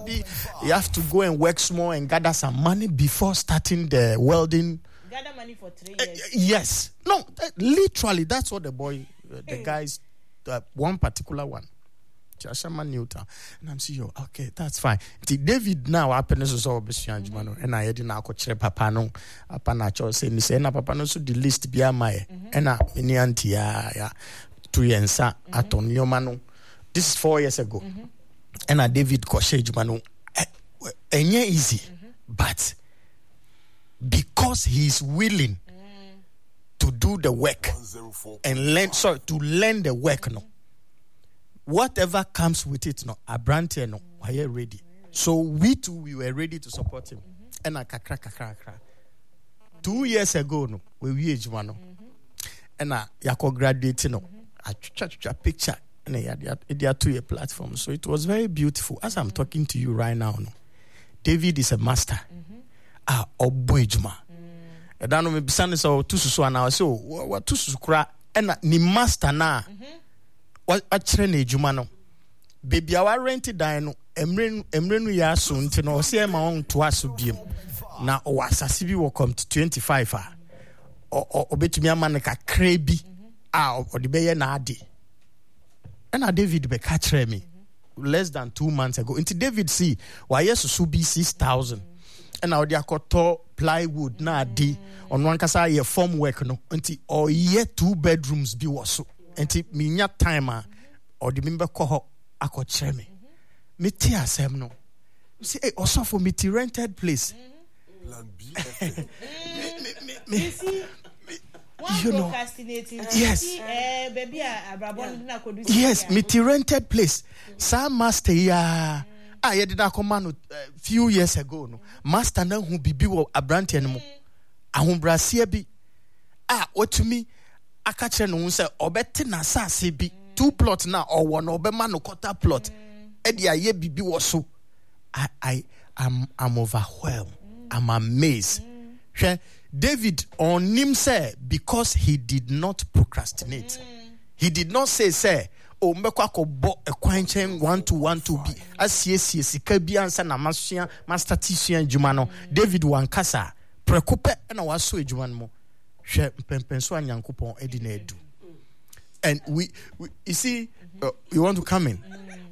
maybe you have to go and work small and gather some money before starting the welding. Gather money for 3 years. Yes. No, literally, that's what the boy, the guys, one particular one. Chashama Newton. And I'm saying, okay, that's fine. David now happens to solve Bishanjumano, and I had in our coach Papano, Apanacho, saying, Papa no so the list be a my, and a mini auntie, 2 years at Onyomano. This is 4 years ago. And a David Koshe Jumano, and yeah, easy, but because he's willing to do the work and learn, to learn the work, no. Whatever comes with it, no, Abrante, no, are you ready? So we were ready to support him. And I kakra. 2 years ago, no, we Jumano. And I graduated, no, I a picture, and they are 2 year platform. So it was very beautiful. As I'm talking to you right now, no, David is a master. Oboijuma. And then me bisane so tususu ana so what tususu kra and ni master na. What chere na ejuma no. Baby our rent dan no emre no ya so nti no se ma on to aso biem. Na o asase bi wo come to 25 obetumi amane kakra bi o de beye na ade. And David be catch me less than 2 months ago. Into David see why yes so be 6,000. And now they are called plywood na di on one kasa ye form work no nti or ye 2 bedrooms bi woso nti minya time or the member ko akọ me ti asem no see also for me ti rented place Plan B. you know yes baby yes me ti rented place sa master ya I did not command few years ago. No, master na who be Abrante no. Ahun brasia bi. What to me? Akache no say obete na sase bi 2 plot na or one obema no quarter plot. Edia ye bibi woso. I'm overwhelmed. I'm amazed. David on him say because he did not procrastinate. He did not say o mbekwa ko bo ekwanchen 1 bi asiesie sika bi ansa na masua master tisua adwuma no David wankasa prekope na waso adwuma no mo hwe mpempenso anyankopon edi na edu. And we you see you want to come in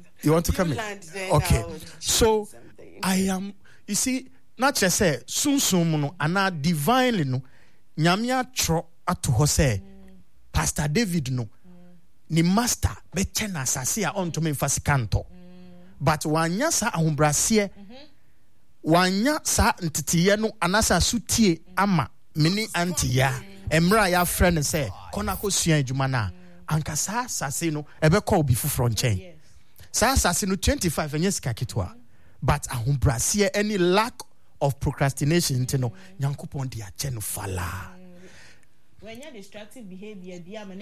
okay so I am you see not just say sunsun no ana divinely no nyame atro ato ho say Pastor David no ni master beche na asase a onto me fasikanto but wanya sa ahombrase wanya sa ntitiye no anasa sutie ama mini antiya emra ya friend say kona ko sua adwuma na anka sa asase no ebe call bi fufro nchen sa asase no 25 anya sika ketwa but ahombrase any lack of procrastination ntino nyankopon dia che no fala. When you're destructive behavior,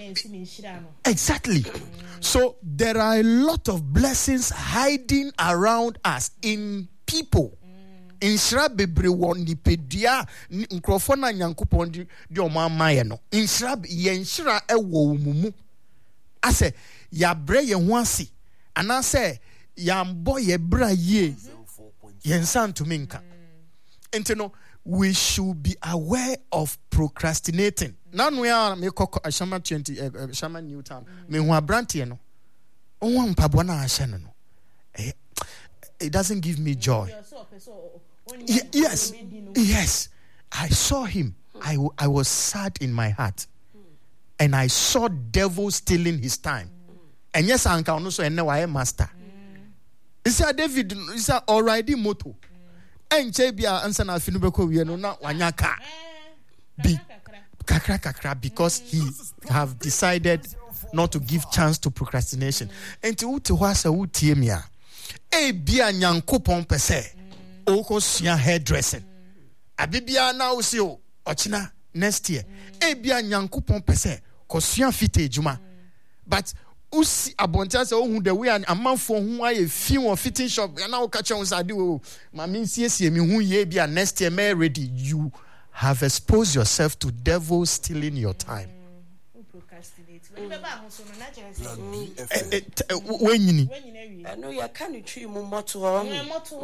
exactly. So there are a lot of blessings hiding around us in people. In Shrabebre won the pedia, Nkrofona Yankupon di Omama no. In Shrab Yenshra ewo mumu. I say, ya bre ye wansi. And I say, yambo ye bra ye. Yensan to minka. And you know, we should be aware of procrastinating. Now we are me koko Ashama 20 Ashama Newtown. Me hu abrantie no. Onwa mpabona ahye no. It doesn't give me joy. Yes. I saw him. I was sad in my heart. And I saw devil stealing his time. And yes, I can also know I am master. Is David is already motto. And Jabia answer na finubeko we no na wanyaka. Be kakra because he have decided not to give chance to procrastination. And to wasa utie mia. E bia nyankopon pese. Oko sua hairdressing. Abibia na usi o ochina next year. E bia nyankopon pese ko sua fit ejuma. But usi abontia se ohun the way an amanfo hu aye film or fitting shop na o catch on sade o mama nsiesie mi hu ye bia next year may ready. You have exposed yourself to devil stealing your time. When you I know you can't treat moto